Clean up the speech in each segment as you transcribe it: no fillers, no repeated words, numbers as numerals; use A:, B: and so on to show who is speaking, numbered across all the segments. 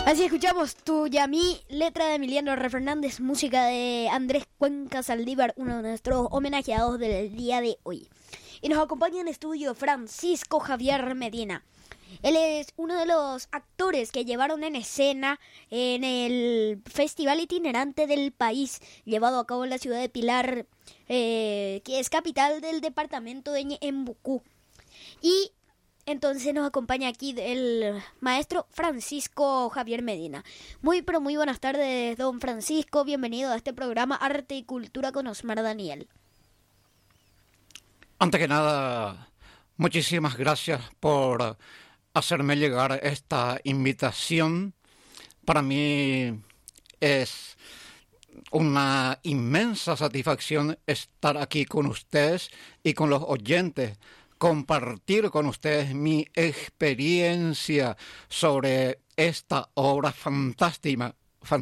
A: Así escuchamos Tu y a mí, letra de Emiliano R. Fernández, música de Andrés Cuenca Saldívar, uno de nuestros homenajeados del día de hoy. Y nos acompaña en estudio Francisco Javier Medina. Él es uno de los actores que llevaron en escena en el festival itinerante del país, llevado a cabo en la ciudad de Pilar, que es capital del departamento de Ñembucú. Y entonces nos acompaña aquí el maestro Francisco Javier Medina. Muy buenas tardes, don Francisco. Bienvenido a este programa Arte y Cultura con Osmar Daniel.
B: Antes que nada, muchísimas gracias por hacerme llegar esta invitación. Para mí es una inmensa satisfacción estar aquí con ustedes y con los oyentes, compartir con ustedes mi experiencia sobre esta obra fantástica.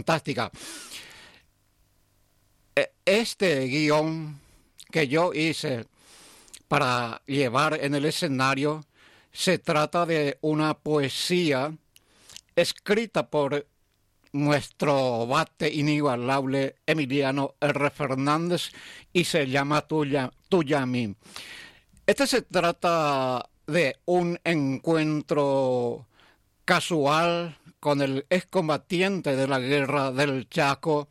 B: Este guión que yo hice para llevar en el escenario se trata de una poesía escrita por nuestro bate inigualable Emiliano R. Fernández y se llama Tu y a mí. Este se trata de un encuentro casual con el excombatiente de la guerra del Chaco,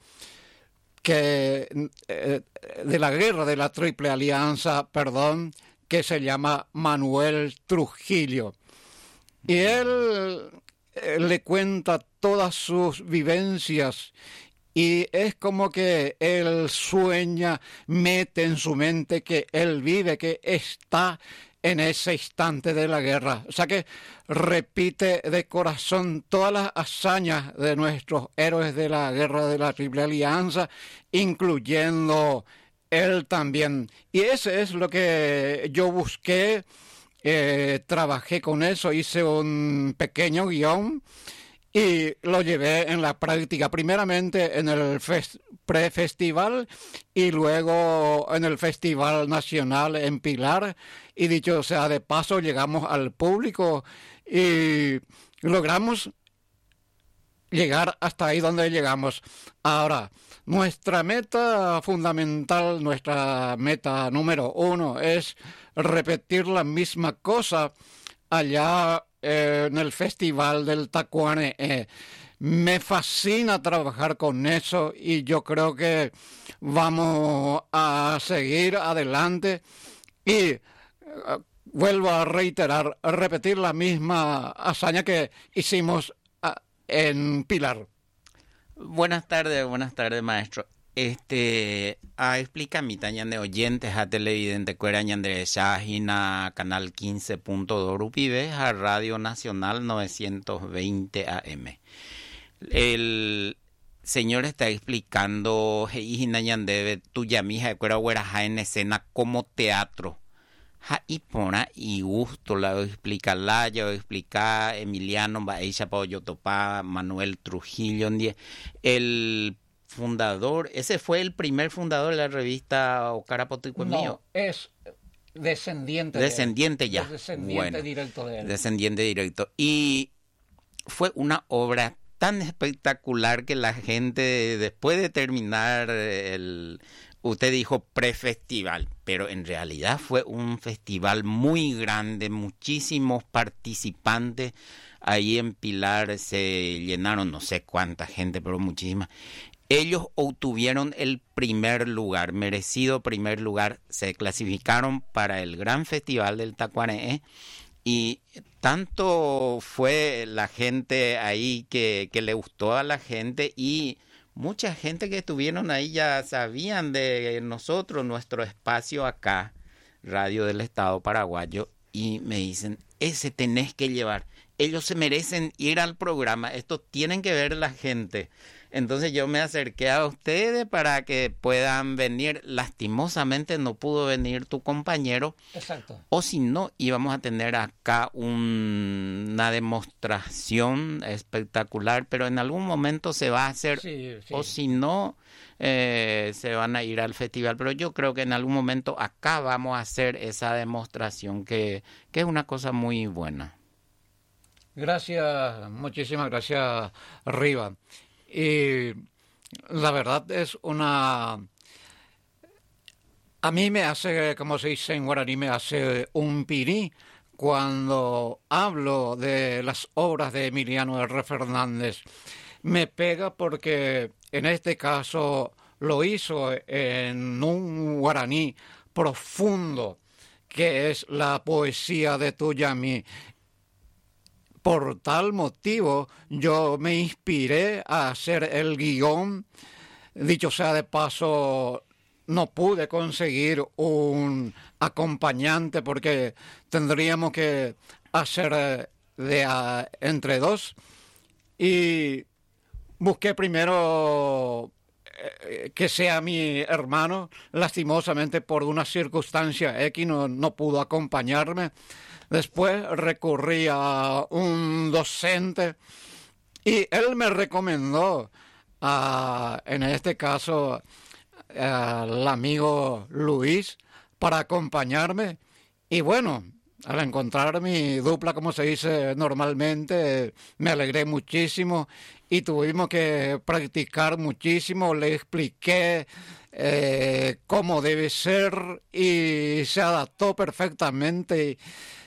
B: de la guerra de la Triple Alianza, que se llama Manuel Trujillo. Y él le cuenta todas sus vivencias y es como que él sueña, mete en su mente que él vive, que está en ese instante de la guerra. O sea que repite de corazón todas las hazañas de nuestros héroes de la guerra de la Triple Alianza, incluyendo él también. Y ese es lo que yo busqué, trabajé con eso, hice un pequeño guión y lo llevé en la práctica, primeramente en el prefestival y luego en el Festival Nacional en Pilar. Y dicho sea de paso, llegamos al público y logramos llegar hasta ahí donde llegamos. Ahora, nuestra meta fundamental, nuestra meta número 1 es repetir la misma cosa allá en el Festival del Tacuané. Me fascina trabajar con eso y yo creo que vamos a seguir adelante y vuelvo a reiterar, repetir la misma hazaña que hicimos en Pilar.
C: Buenas tardes, maestro. Explica mi tañan de oyentes a televidente cuera ñandre Shahina canal 15.2 Rupibe a Radio Nacional 920 AM. El señor está explicando Hina ñandebe tu yamija de cuera hueraja en escena como teatro. Y pona y gusto la explica Emiliano Baisha Paoyotopa, Manuel Trujillo, el fundador, ese fue el primer fundador de la revista Ocarapotico mío.
B: Es descendiente
C: ya.
B: Descendiente directo de él.
C: Descendiente directo. Y fue una obra tan espectacular que la gente, después de terminar usted dijo prefestival, pero en realidad fue un festival muy grande, muchísimos participantes. Ahí en Pilar se llenaron no sé cuánta gente, pero muchísima. Ellos obtuvieron el primer lugar, merecido primer lugar. Se clasificaron para el gran festival del Tacuané y tanto fue la gente ahí que le gustó a la gente y mucha gente que estuvieron ahí ya sabían de nosotros, nuestro espacio acá, Radio del Estado Paraguayo, y me dicen, ese tenés que llevar. Ellos se merecen ir al programa, esto tienen que ver la gente. Entonces yo me acerqué a ustedes para que puedan venir. Lastimosamente no pudo venir tu compañero.
B: Exacto.
C: O si no, íbamos a tener acá una demostración espectacular, pero en algún momento se va a hacer. Sí. O si no, se van a ir al festival. Pero yo creo que en algún momento acá vamos a hacer esa demostración que es una cosa muy buena.
B: Gracias, muchísimas gracias, Riva. Y la verdad es a mí me hace, como se dice en guaraní, me hace un pirí cuando hablo de las obras de Emiliano R. Fernández. Me pega porque en este caso lo hizo en un guaraní profundo, que es la poesía de Tuyamí. Por tal motivo, yo me inspiré a hacer el guión. Dicho sea de paso, no pude conseguir un acompañante porque tendríamos que hacer entre dos. Y busqué primero que sea mi hermano. Lastimosamente, por una circunstancia X no pudo acompañarme. Después recurrí a un docente y él me recomendó, en este caso, al amigo Luis para acompañarme. Y bueno, al encontrar mi dupla, como se dice normalmente, me alegré muchísimo y tuvimos que practicar muchísimo. Le expliqué cómo debe ser y se adaptó perfectamente.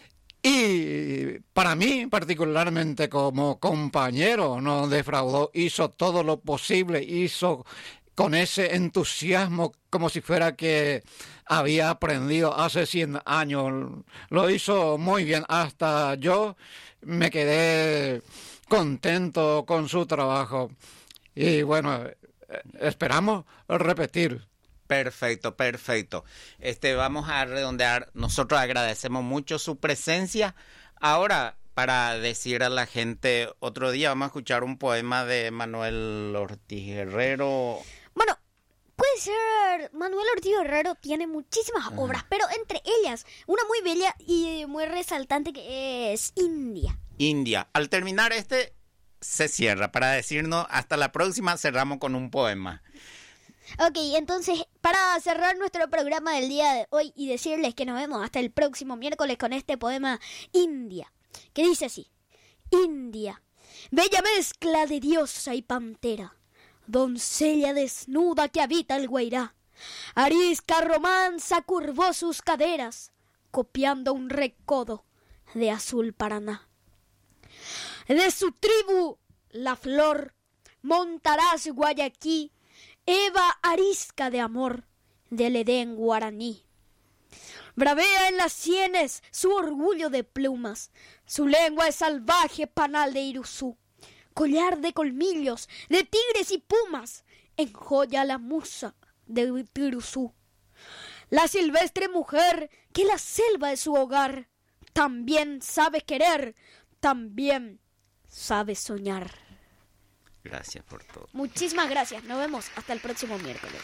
B: Y para mí, particularmente como compañero, no defraudó, hizo todo lo posible, hizo con ese entusiasmo como si fuera que había aprendido hace 100 años. Lo hizo muy bien, hasta yo me quedé contento con su trabajo. Y bueno, esperamos repetir.
C: Perfecto. Vamos a redondear. Nosotros agradecemos mucho su presencia. Ahora, para decir a la gente, otro día vamos a escuchar un poema de Manuel Ortiz Guerrero.
A: Bueno, puede ser. Manuel Ortiz Guerrero tiene muchísimas obras, pero entre ellas, una muy bella y muy resaltante que es India.
C: Al terminar se cierra. Para decirnos hasta la próxima, cerramos con un poema.
A: Ok, entonces, para cerrar nuestro programa del día de hoy y decirles que nos vemos hasta el próximo miércoles con este poema India, que dice así: India, bella mezcla de diosa y pantera, doncella desnuda que habita el Guairá, arisca romanza curvó sus caderas, copiando un recodo de azul Paraná. De su tribu, la flor, Montaraz Guayaquí, Eva arisca de amor del Edén guaraní. Bravea en las sienes su orgullo de plumas, su lengua es salvaje panal de Iruzú, collar de colmillos de tigres y pumas, enjolla la musa de Tiruzú. La silvestre mujer que la selva es su hogar, también sabe querer, también sabe soñar.
C: Gracias por todo.
A: Muchísimas gracias. Nos vemos hasta el próximo miércoles.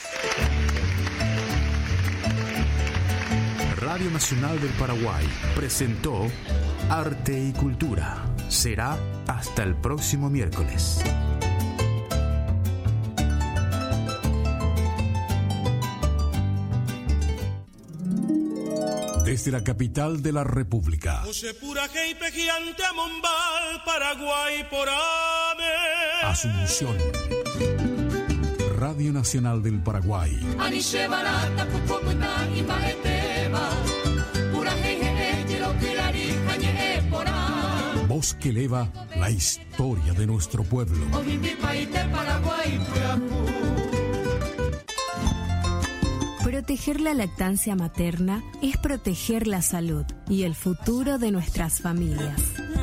D: Radio Nacional del Paraguay presentó Arte y Cultura. Será hasta el próximo miércoles. Desde la capital de la República. Asunción. Radio Nacional del Paraguay. Voz que eleva la historia de nuestro pueblo.
E: Proteger la lactancia materna es proteger la salud y el futuro de nuestras familias.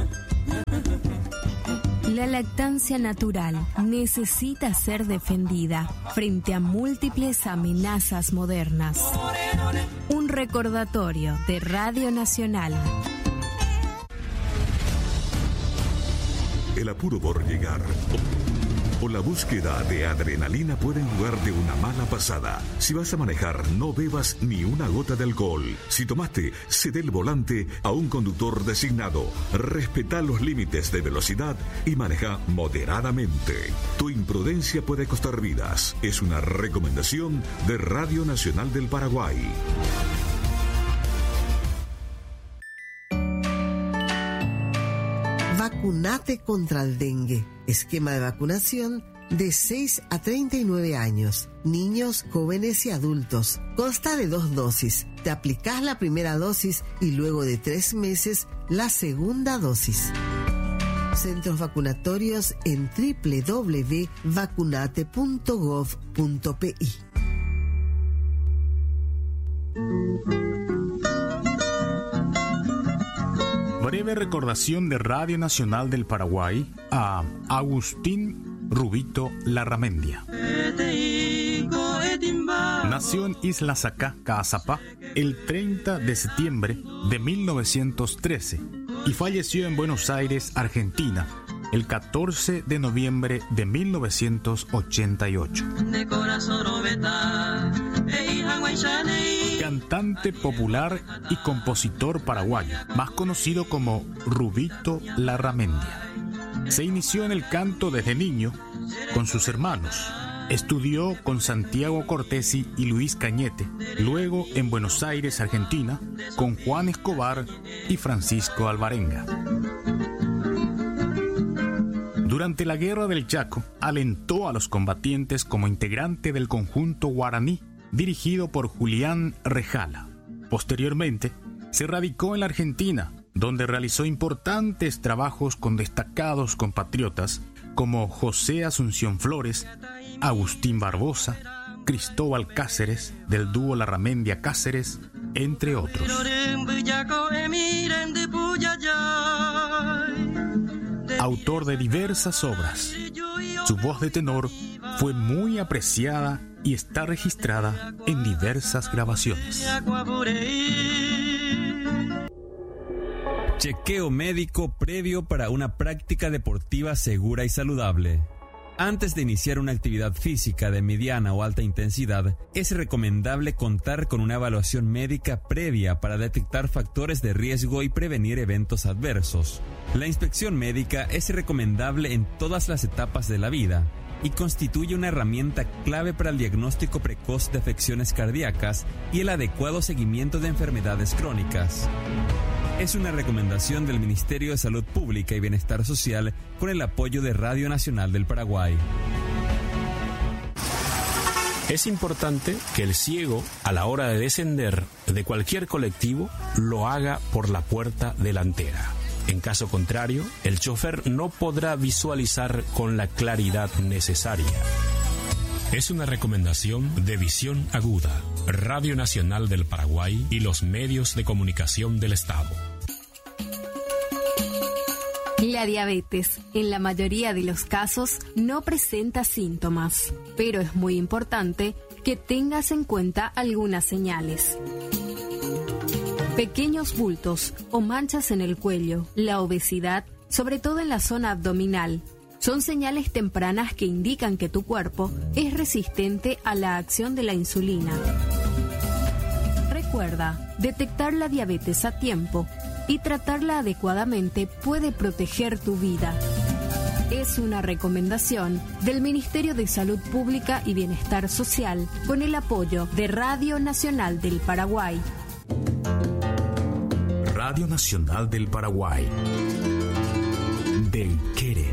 E: La lactancia natural necesita ser defendida frente a múltiples amenazas modernas. Un recordatorio de Radio Nacional.
F: El apuro por llegar o la búsqueda de adrenalina pueden jugar de una mala pasada. Si vas a manejar, no bebas ni una gota de alcohol. Si tomaste, cede el volante a un conductor designado. Respeta los límites de velocidad y maneja moderadamente. Tu imprudencia puede costar vidas. Es una recomendación de Radio Nacional del Paraguay.
G: Vacunate contra el dengue. Esquema de vacunación de 6 a 39 años. Niños, jóvenes y adultos. Consta de 2 dosis. Te aplicás la primera dosis y luego de 3 meses la segunda dosis. Centros vacunatorios en www.vacunate.gov.pi.
D: Breve recordación de Radio Nacional del Paraguay a Agustín Rubito Larramendia. Nació en Isla Sacá, Caazapá, el 30 de septiembre de 1913 y falleció en Buenos Aires, Argentina, el 14 de noviembre de 1988. Cantante popular y compositor paraguayo, más conocido como Rubito Larramendia. Se inició en el canto desde niño con sus hermanos. Estudió con Santiago Cortesi y Luis Cañete, luego en Buenos Aires, Argentina, con Juan Escobar y Francisco Alvarenga. Durante la Guerra del Chaco, alentó a los combatientes como integrante del conjunto guaraní, dirigido por Julián Rejala. Posteriormente, se radicó en la Argentina, donde realizó importantes trabajos con destacados compatriotas como José Asunción Flores, Agustín Barbosa, Cristóbal Cáceres, del dúo Larramendia Cáceres, entre otros. Autor de diversas obras, su voz de tenor fue muy apreciada y está registrada en diversas grabaciones.
H: Chequeo médico previo para una práctica deportiva segura y saludable. Antes de iniciar una actividad física de mediana o alta intensidad, es recomendable contar con una evaluación médica previa para detectar factores de riesgo y prevenir eventos adversos. La inspección médica es recomendable en todas las etapas de la vida y constituye una herramienta clave para el diagnóstico precoz de afecciones cardíacas y el adecuado seguimiento de enfermedades crónicas. Es una recomendación del Ministerio de Salud Pública y Bienestar Social con el apoyo de Radio Nacional del Paraguay.
I: Es importante que el ciego, a la hora de descender de cualquier colectivo, lo haga por la puerta delantera. En caso contrario, el chofer no podrá visualizar con la claridad necesaria. Es una recomendación de Visión Aguda, Radio Nacional del Paraguay y los medios de comunicación del Estado.
E: La diabetes, en la mayoría de los casos, no presenta síntomas, pero es muy importante que tengas en cuenta algunas señales. Pequeños bultos o manchas en el cuello, la obesidad, sobre todo en la zona abdominal, son señales tempranas que indican que tu cuerpo es resistente a la acción de la insulina. Recuerda, detectar la diabetes a tiempo y tratarla adecuadamente puede proteger tu vida. Es una recomendación del Ministerio de Salud Pública y Bienestar Social con el apoyo de Radio Nacional del Paraguay.
D: Radio Nacional del Paraguay. Del Querer.